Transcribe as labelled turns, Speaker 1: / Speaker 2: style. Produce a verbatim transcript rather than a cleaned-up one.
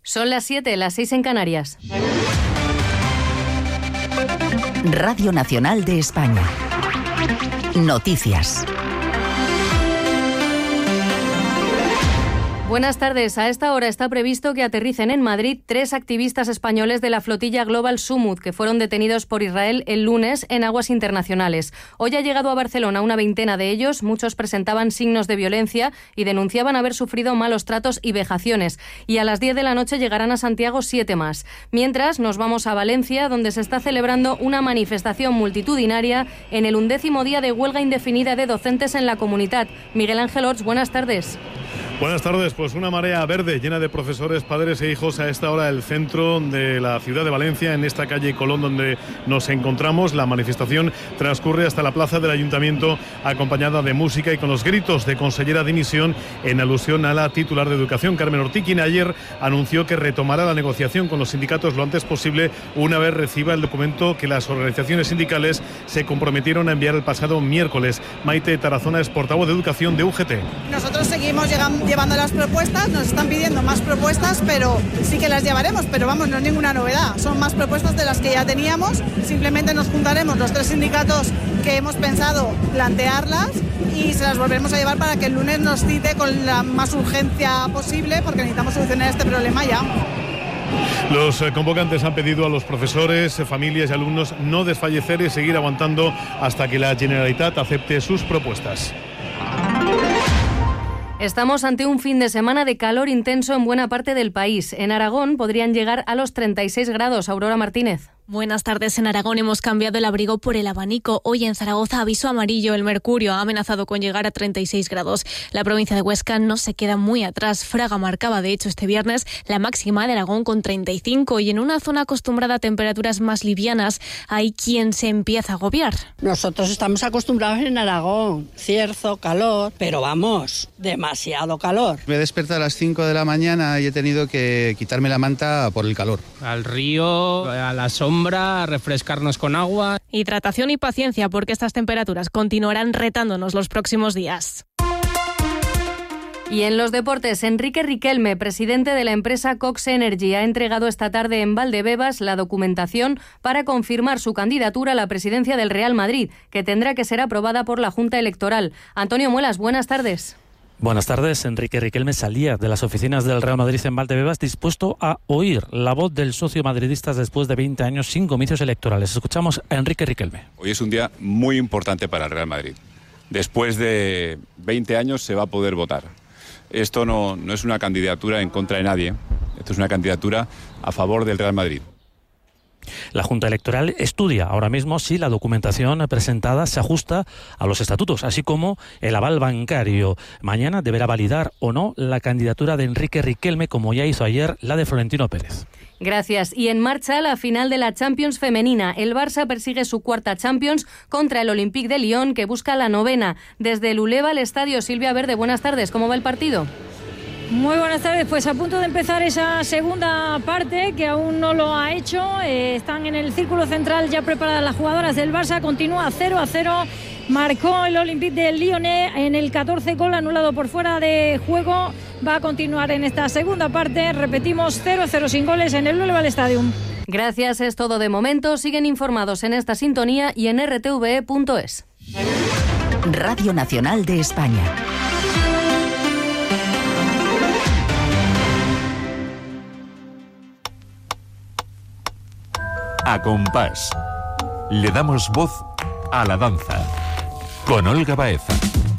Speaker 1: Son las siete, las seis en Canarias.
Speaker 2: Radio Nacional de España. Noticias.
Speaker 1: Buenas tardes. A esta hora está previsto que aterricen en Madrid tres activistas españoles de la flotilla Global Sumud, que fueron detenidos por Israel el lunes en aguas internacionales. Hoy ha llegado a Barcelona una veintena de ellos. Muchos presentaban signos de violencia y denunciaban haber sufrido malos tratos y vejaciones. Y a las diez de la noche llegarán a Santiago siete más. Mientras, nos vamos a Valencia, donde se está celebrando una manifestación multitudinaria en el undécimo día de huelga indefinida de docentes en la comunidad. Miguel Ángel Orts, buenas tardes.
Speaker 3: Buenas tardes. Pues una marea verde llena de profesores, padres e hijos a esta hora del centro de la ciudad de Valencia, en esta calle Colón donde nos encontramos. La manifestación transcurre hasta la plaza del Ayuntamiento, acompañada de música y con los gritos de consellera dimisión en alusión a la titular de Educación, Carmen Ortí, quien ayer anunció que retomará la negociación con los sindicatos lo antes posible una vez reciba el documento que las organizaciones sindicales se comprometieron a enviar el pasado miércoles. Maite Tarazona es portavoz de Educación de U G T.
Speaker 4: Nosotros seguimos llegando, llevando las propuestas, nos están pidiendo más propuestas, pero sí que las llevaremos, pero vamos, no es ninguna novedad, son más propuestas de las que ya teníamos. Simplemente nos juntaremos los tres sindicatos que hemos pensado plantearlas y se las volveremos a llevar para que el lunes nos cite con la más urgencia posible, porque necesitamos solucionar este problema ya.
Speaker 3: Los convocantes han pedido a los profesores, familias y alumnos no desfallecer y seguir aguantando hasta que la Generalitat acepte sus propuestas.
Speaker 1: Estamos ante un fin de semana de calor intenso en buena parte del país. En Aragón podrían llegar a los treinta y seis grados. Aurora Martínez.
Speaker 5: Buenas tardes. En Aragón hemos cambiado el abrigo por el abanico. Hoy en Zaragoza, aviso amarillo. El mercurio ha amenazado con llegar a treinta y seis grados. La provincia de Huesca no se queda muy atrás. Fraga marcaba, de hecho, este viernes la máxima de Aragón con treinta y cinco. Y en una zona acostumbrada a temperaturas más livianas, hay quien se empieza a agobiar.
Speaker 6: Nosotros estamos acostumbrados en Aragón. Cierzo, calor, pero vamos, demasiado calor.
Speaker 7: Me he despertado a las cinco de la mañana y he tenido que quitarme la manta por el calor.
Speaker 8: Al río, a la sombra, a refrescarnos con agua.
Speaker 5: Hidratación y paciencia, porque estas temperaturas continuarán retándonos los próximos días.
Speaker 1: Y en los deportes, Enrique Riquelme, presidente de la empresa Cox Energy, ha entregado esta tarde en Valdebebas la documentación para confirmar su candidatura a la presidencia del Real Madrid, que tendrá que ser aprobada por la Junta Electoral. Antonio Muelas, buenas tardes.
Speaker 9: Buenas tardes. Enrique Riquelme salía de las oficinas del Real Madrid en Valdebebas dispuesto a oír la voz del socio madridista después de veinte años sin comicios electorales. Escuchamos a Enrique Riquelme.
Speaker 10: Hoy es un día muy importante para el Real Madrid. Después de veinte años se va a poder votar. Esto no, no es una candidatura en contra de nadie. Esto es una candidatura a favor del Real Madrid.
Speaker 9: La Junta Electoral estudia ahora mismo si la documentación presentada se ajusta a los estatutos, así como el aval bancario. Mañana deberá validar o no la candidatura de Enrique Riquelme, como ya hizo ayer la de Florentino Pérez.
Speaker 1: Gracias. Y en marcha la final de la Champions femenina. El Barça persigue su cuarta Champions contra el Olympique de Lyon, que busca la novena. Desde el Uleva al estadio, Silvia Verde, buenas tardes. ¿Cómo va el partido?
Speaker 11: Muy buenas tardes, pues a punto de empezar esa segunda parte que aún no lo ha hecho. Eh, están en el círculo central ya preparadas las jugadoras del Barça. Continúa cero a cero. Marcó el Olympique de Lyon en el catorce, gol anulado por fuera de juego. Va a continuar en esta segunda parte. Repetimos, cero a cero sin goles en el Uleva Stadium.
Speaker 1: Gracias, es todo de momento. Siguen informados en esta sintonía y en r t v e punto es.
Speaker 2: Radio Nacional de España.
Speaker 12: A compás. Le damos voz a la danza. Con Olga Baeza.